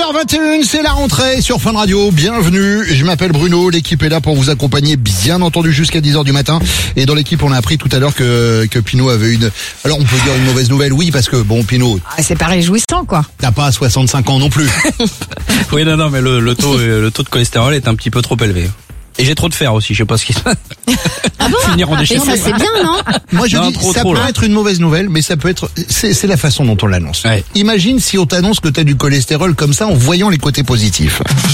6h21, c'est la rentrée sur Fun Radio. Bienvenue, je m'appelle Bruno, l'équipe est là pour vous accompagner bien entendu jusqu'à 10h du matin. Et dans l'équipe, on a appris tout à l'heure que Pinot avait une... Alors on peut dire une mauvaise nouvelle, oui, parce que bon, Pinot... C'est pas réjouissant, quoi. T'as pas 65 ans non plus. Oui, non, mais le taux de cholestérol est un petit peu trop élevé. Et j'ai trop de fer aussi, je sais pas ce qui se passe. Ah bon? Finir en déchet. Mais ça, c'est bien, non? Moi je Non, dis, trop, ça trop, peut là. être une mauvaise nouvelle, mais ça peut être... C'est la façon dont on l'annonce. Ouais. Imagine si on t'annonce que t'as du cholestérol comme ça en voyant les côtés positifs.